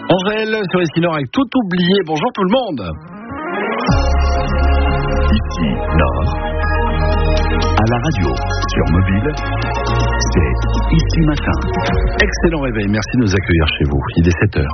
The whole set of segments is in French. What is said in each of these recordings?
Angèle sur les Nord avec tout oublié. Bonjour tout le monde. Ici Nord, à la radio, sur mobile, c'est Ici Matin. Excellent réveil, merci de nous accueillir chez vous. Il est 7h.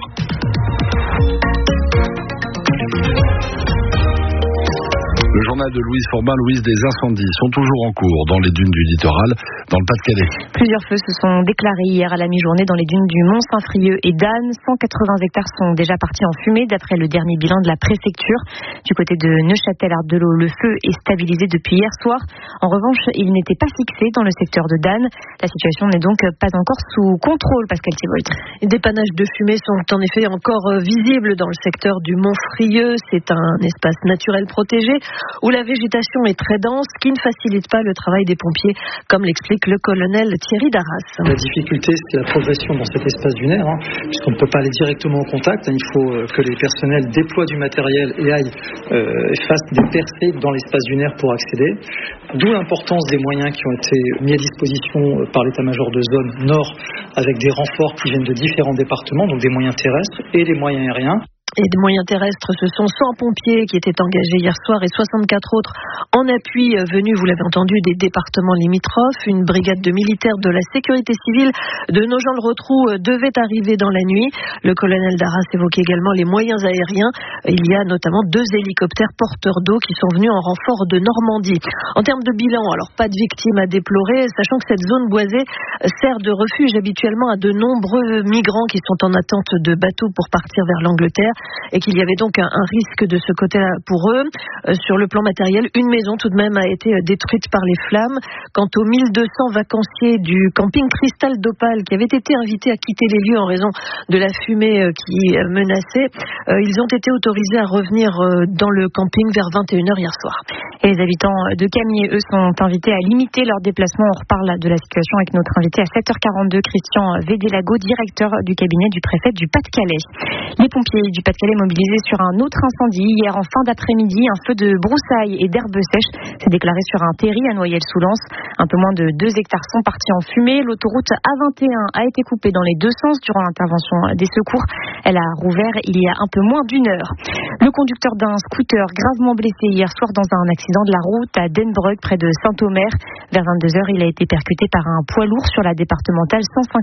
Le journal de Louise Forbin. Louise, des incendies sont toujours en cours dans les dunes du littoral, dans le Pas-de-Calais. Plusieurs feux se sont déclarés hier à la mi-journée dans les dunes du Mont-Saint-Frieux et d'Anne. 180 hectares sont déjà partis en fumée d'après le dernier bilan de la préfecture. Du côté de Neuchâtel-Ardelot, le feu est stabilisé depuis hier soir. En revanche, il n'était pas fixé dans le secteur de Danne. La situation n'est donc pas encore sous contrôle, Pascal Thibault. Des panaches de fumée sont en effet encore visibles dans le secteur du Mont-Frieux. C'est un espace naturel protégé où la végétation est très dense, qui ne facilite pas le travail des pompiers, comme l'explique le colonel Thierry Darras. La difficulté, c'est la progression dans cet espace dunaire, puisqu'on ne peut pas aller directement au contact. Il faut que les personnels déploient du matériel et aillent fassent des percées dans l'espace dunaire pour accéder. D'où l'importance des moyens qui ont été mis à disposition par l'état-major de zone nord, avec des renforts qui viennent de différents départements, donc des moyens terrestres et des moyens aériens. Et des moyens terrestres, ce sont 100 pompiers qui étaient engagés hier soir et 64 autres en appui venus, vous l'avez entendu, des départements limitrophes. Une brigade de militaires de la sécurité civile de Nogent-le-Rotrou devait arriver dans la nuit. Le colonel Darras évoquait également les moyens aériens. Il y a notamment 2 hélicoptères porteurs d'eau qui sont venus en renfort de Normandie. En termes de bilan, alors pas de victimes à déplorer, sachant que cette zone boisée sert de refuge habituellement à de nombreux migrants qui sont en attente de bateaux pour partir vers l'Angleterre, et qu'il y avait donc un risque de ce côté-là pour eux. Sur le plan matériel, une maison tout de même a été détruite par les flammes. Quant aux 1200 vacanciers du camping Cristal d'Opale qui avaient été invités à quitter les lieux en raison de la fumée qui menaçait, ils ont été autorisés à revenir dans le camping vers 21h hier soir. Et les habitants de Camiers, eux, sont invités à limiter leurs déplacements. On reparle de la situation avec notre invité à 7h42, Christian Védélago, directeur du cabinet du préfet du Pas-de-Calais. Les pompiers du Pas-de-Calais mobilisés sur un autre incendie. Hier, en fin d'après-midi, un feu de broussailles et d'herbes sèches s'est déclaré sur un terri à Noyelles-sous-Lens. Un peu moins de 2 hectares sont partis en fumée. L'autoroute A21 a été coupée dans les 2 sens durant l'intervention des secours. Elle a rouvert il y a un peu moins d'1 heure. Le conducteur d'un scooter gravement blessé hier soir dans un accident de la route à Denbroek, près de Saint-Omer. Vers 22h, il a été percuté par un poids lourd sur la départementale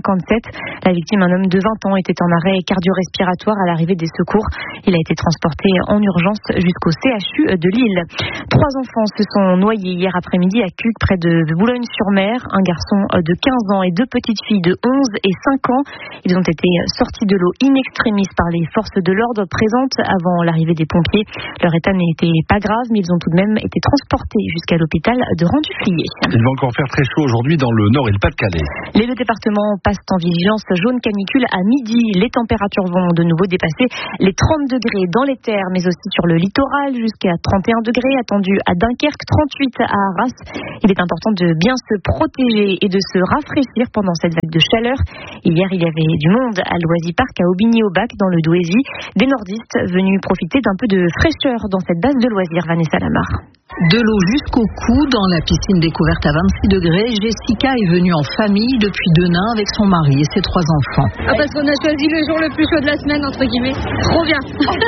157. La victime, un homme de 20 ans, était en arrêt cardio-respiratoire à l'arrivée des secours. Il a été transporté en urgence jusqu'au CHU de Lille. 3 enfants se sont noyés hier après-midi à Cuques, près de Boulogne-sur-Mer. Un garçon de 15 ans et 2 petites filles de 11 et 5 ans. Ils ont été sortis de l'eau in extremis par les forces de l'ordre présentes avant l'arrivée des pompiers. Leur état n'était pas grave, mais ils ont tout de même été transportés jusqu'à l'hôpital de Rendu-Fliers. Il va encore faire très chaud aujourd'hui dans le Nord et le Pas-de-Calais. Les 2 départements passent en vigilance jaune canicule à midi. Les températures vont de nouveau dépasser les 30 degrés dans les terres, mais aussi sur le littoral, jusqu'à 31 degrés attendus à Dunkerque, 38 à Arras. Il est important de bien se protéger et de se rafraîchir pendant cette vague de chaleur. Hier, il y avait du monde à l'Oisy-Parc à Aubigny-au-Bac, dans le Douaisis. Des nordistes venus profiter d'un peu de fraîcheur dans cette base de loisirs. Vanessa Lamar. De l'eau jusqu'au cou dans la piscine découverte à 26 degrés, Jessica est venue en famille depuis Denain avec son mari et ses 3 enfants. Parce qu'on a choisi le jour le plus chaud de la semaine, entre guillemets. Trop bien.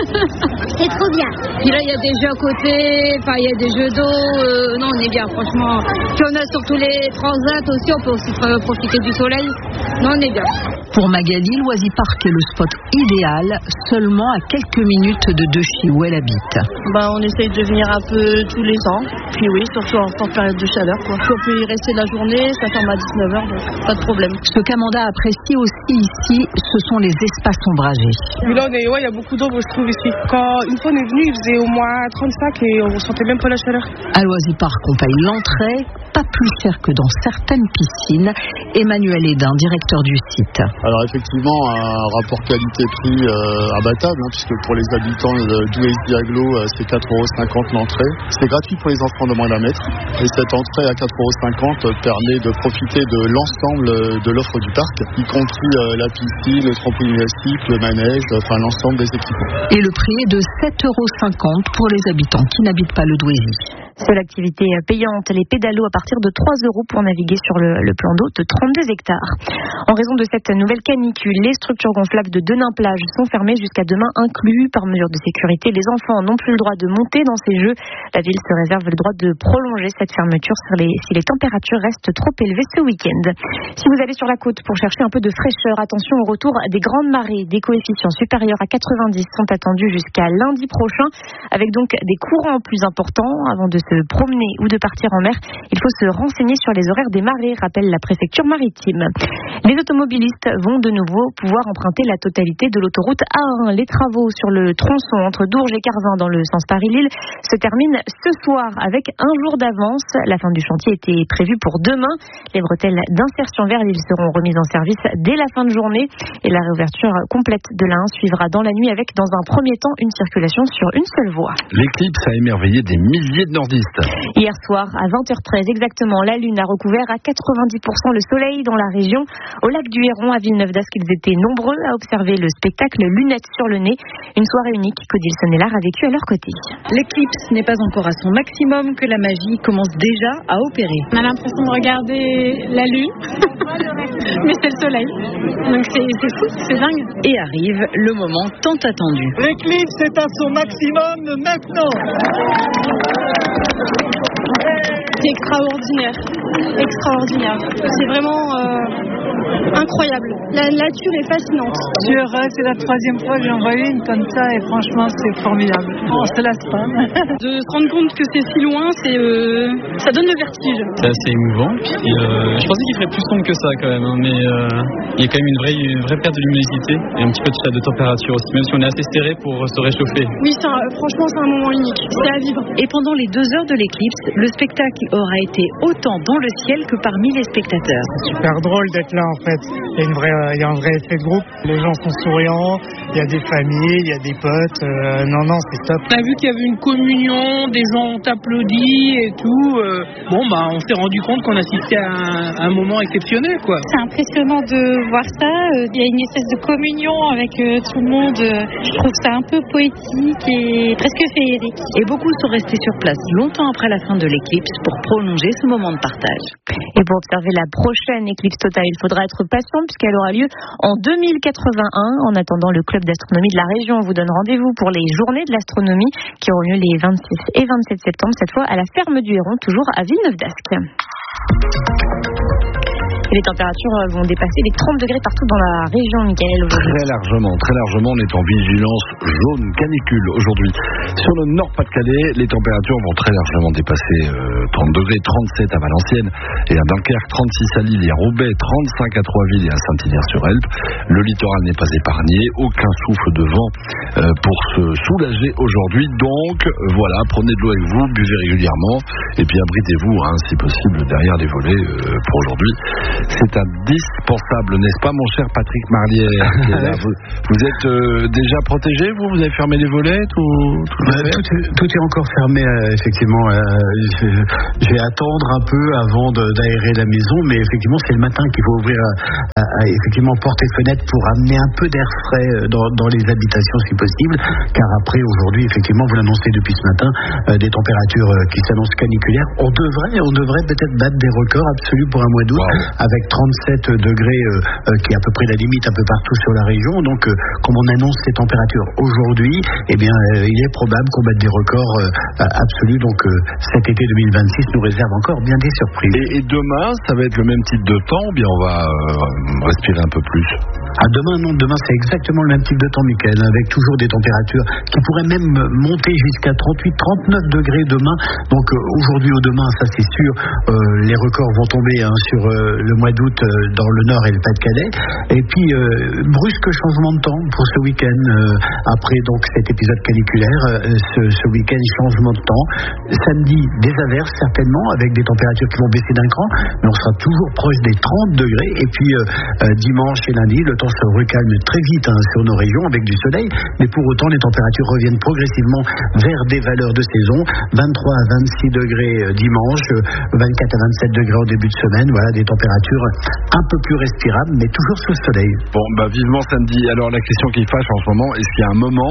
C'est trop bien. Puis là, il y a des jeux à côté, il y a des jeux d'eau. Non, on est bien, franchement. Puis on a surtout les transats aussi, on peut aussi profiter du soleil. Non, on est bien. Pour Magali, l'Oisy-Parc est le spot idéal, seulement à quelques minutes de chez où elle habite. On essaye de venir un peu tous les ans. Puis oui, surtout en forte période de chaleur. On peut y rester la journée, ça ferme à 19h, donc pas de problème. Ce qu'Amanda apprécie aussi ici, ce sont les espaces ombragés. Mais là, il y a beaucoup d'ombre, je trouve, ici. Une fois on est venu, il faisait au moins 35 et on ne sentait même pas la chaleur. À l'Oisy-Parc, on paye l'entrée, pas plus cher que dans certaines piscines. Emmanuel Hédin, directeur du site. Alors effectivement, un rapport qualité-prix abattable, puisque pour les habitants d'Ouaizy-Aglo, c'est 4,50 € l'entrée. C'est gratuit pour les enfants de moins d'1 mètre. Et cette entrée à 4,50 € permet de profiter de l'ensemble de l'offre du parc, y compris la piscine, le trampoline élastique, le manège, l'ensemble des équipements. Et le prix est de 7,50 € pour les habitants qui n'habitent pas le Douaisis. Seule activité payante, les pédalos à partir partir de 3 € pour naviguer sur le plan d'eau de 32 hectares. En raison de cette nouvelle canicule, les structures gonflables de Denain-Plage sont fermées jusqu'à demain inclus. Par mesure de sécurité, les enfants n'ont plus le droit de monter dans ces jeux. La ville se réserve le droit de prolonger cette fermeture si les températures restent trop élevées ce week-end. Si vous allez sur la côte pour chercher un peu de fraîcheur, attention au retour des grandes marées. Des coefficients supérieurs à 90 sont attendus jusqu'à lundi prochain, avec donc des courants plus importants. Avant de se promener ou de partir en mer, il faut se renseigner sur les horaires des marées, rappelle la préfecture maritime. Les automobilistes vont de nouveau pouvoir emprunter la totalité de l'autoroute A1. Les travaux sur le tronçon entre Dourges et Carzin dans le sens Paris-Lille se terminent ce soir avec un jour d'avance. La fin du chantier était prévue pour demain. Les bretelles d'insertion vers Lille seront remises en service dès la fin de journée et la réouverture complète de la 1 suivra dans la nuit avec dans un premier temps une circulation sur une seule voie. L'éclipse a émerveillé des milliers de nordistes. Hier soir à 20h13 exactement, la Lune a recouvert à 90% le soleil dans la région. Au lac du Héron à Villeneuve-d'Ascq, ils étaient nombreux à observer le spectacle Lunettes sur le nez. Une soirée unique qu'Odile Sonnellard a vécue à leur côté. L'éclipse n'est pas encore à son maximum, que la magie commence déjà à opérer. On a l'impression de regarder la Lune, mais c'est le soleil. Donc c'est fou, c'est dingue. Et arrive le moment tant attendu. L'éclipse est à son maximum maintenant. C'est extraordinaire. C'est vraiment incroyable. La nature est fascinante. Je suis heureuse, c'est la 3e fois que j'en vois une comme ça et franchement c'est formidable. On se lasse pas. De se rendre compte que c'est si loin, ça donne le vertige. C'est assez émouvant. Puis, je pensais qu'il ferait plus sombre que ça quand même, hein, mais il y a quand même une vraie perte de luminosité et un petit peu de température aussi, même si on est assez serré pour se réchauffer. Oui, franchement c'est un moment unique. C'est à vivre. Et pendant les 2 heures de l'éclipse, le spectacle aura été autant dans le ciel que parmi les spectateurs. C'est super drôle d'être là en fait. Il y a un vrai effet de groupe. Les gens sont souriants, il y a des familles, il y a des potes. Non, c'est top. On a vu qu'il y avait une communion, des gens ont applaudi et tout. On s'est rendu compte qu'on assistait à un moment exceptionnel, quoi. C'est impressionnant de voir ça. Il y a une espèce de communion avec tout le monde. Je trouve ça un peu poétique et presque féerique. Et beaucoup sont restés sur place longtemps après la fin de l'éclipse pour prolonger ce moment de partage. Et pour observer la prochaine éclipse totale, il faudra être patient puisqu'elle aura lieu en 2081. En attendant, le club d'astronomie de la région vous donne rendez-vous pour les journées de l'astronomie qui auront lieu les 26 et 27 septembre, cette fois à la ferme du Héron, toujours à Villeneuve-d'Ascq. Et les températures vont dépasser les 30 degrés partout dans la région, Michael, aujourd'hui. Très largement, on est en vigilance jaune canicule aujourd'hui. Sur le Nord-Pas-de-Calais, les températures vont très largement dépasser 30 degrés, 37 à Valenciennes et à Dunkerque, 36 à Lille et à Roubaix, 35 à Troisville et à Saint-Hilaire-sur-Elbe. Le littoral n'est pas épargné, aucun souffle de vent pour se soulager aujourd'hui. Donc voilà, prenez de l'eau avec vous, buvez régulièrement et puis abritez-vous si possible derrière les volets pour aujourd'hui. C'est indispensable, n'est-ce pas, mon cher Patrick Marlière? Vous êtes déjà protégé, vous avez fermé les volets, tout est encore fermé, effectivement. Je vais attendre un peu avant d'aérer la maison, mais effectivement, c'est le matin qu'il faut ouvrir effectivement portes et fenêtres pour amener un peu d'air frais dans les habitations, si possible, car après, aujourd'hui, effectivement, vous l'annoncez depuis ce matin, des températures qui s'annoncent caniculaires. On devrait peut-être battre des records absolus pour un mois d'août, avec 37 degrés qui est à peu près la limite un peu partout sur la région. Donc comme on annonce ces températures aujourd'hui, il est probable qu'on batte des records absolus. Donc cet été 2026 nous réserve encore bien des surprises. Et demain, ça va être le même type de temps ou bien on va respirer un peu plus? Demain c'est exactement le même type de temps, Michael, avec toujours des températures qui pourraient même monter jusqu'à 38-39 degrés demain. Donc aujourd'hui ou demain, ça c'est sûr, les records vont tomber sur le mois d'août dans le Nord et le Pas-de-Calais. Et puis brusque changement de temps pour ce week-end après donc cet épisode caniculaire. Ce week-end, changement de temps. Samedi, des averses certainement avec des températures qui vont baisser d'un cran, mais on sera toujours proche des 30 degrés. Et puis dimanche et lundi, le temps se recalme très vite sur nos régions avec du soleil, mais pour autant les températures reviennent progressivement vers des valeurs de saison. 23 à 26 degrés dimanche, 24 à 27 degrés au début de semaine. Voilà, des températures un peu plus respirables, mais toujours sous le soleil. Bon, vivement samedi. Alors la question qui fâche en ce moment, est-ce qu'il y a un moment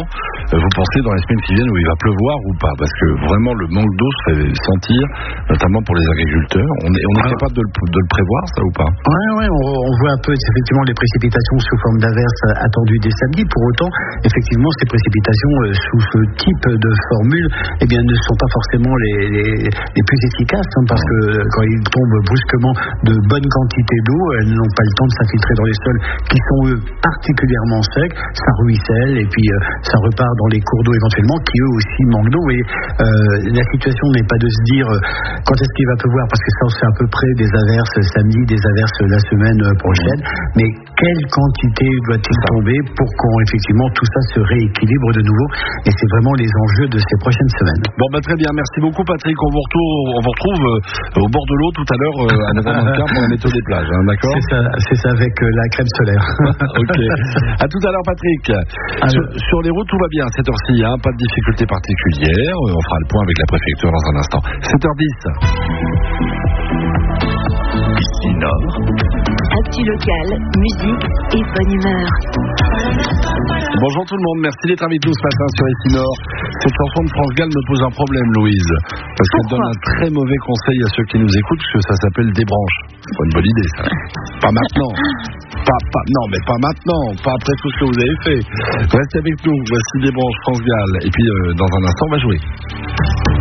vous pensez dans les semaines qui viennent où il va pleuvoir ou pas? Parce que vraiment le manque d'eau se fait sentir, notamment pour les agriculteurs. On est capable de le prévoir, ça ou pas? Ouais, on voit un peu effectivement les précipitations sous forme d'averses attendues dès samedi. Pour autant, effectivement, ces précipitations sous ce type de formule, eh bien, ne sont pas forcément les plus efficaces, hein, parce que quand ils tombent brusquement de bonnes quantités d'eau, elles n'ont pas le temps de s'infiltrer dans les sols qui sont eux particulièrement secs. Ça ruisselle et puis ça repart dans les cours d'eau éventuellement qui eux aussi manquent d'eau. Et la situation n'est pas de se dire quand est-ce qu'il va pleuvoir, parce que ça on sait à peu près des averses samedi, des averses la semaine prochaine, mais quelle quantité doit-il tomber pour qu'effectivement tout ça se rééquilibre de nouveau, et c'est vraiment les enjeux de ces prochaines semaines. Bon, très bien, merci beaucoup Patrick, on vous retrouve au bord de l'eau tout à l'heure à 9h15 pour la météo des plages, hein, d'accord? C'est ça avec la crème solaire. Ok, à tout à l'heure Patrick. Sur les routes tout va bien à cette heure-ci, hein, pas de difficultés particulières, on fera le point avec la préfecture dans un instant. 7h10. Ici Nord. Actu locale, musique et bonne humeur. Bonjour tout le monde, merci d'être avec nous ce matin sur Ici Nord. Cette chanson de France Gall me pose un problème, Louise, parce qu'elle donne un très mauvais conseil à ceux qui nous écoutent, parce que ça s'appelle Débranche. C'est pas une bonne idée, ça. Pas maintenant. Non, mais pas maintenant, pas après tout ce que vous avez fait. Restez avec nous, voici Débranche, France Gall, et puis dans un instant on va jouer.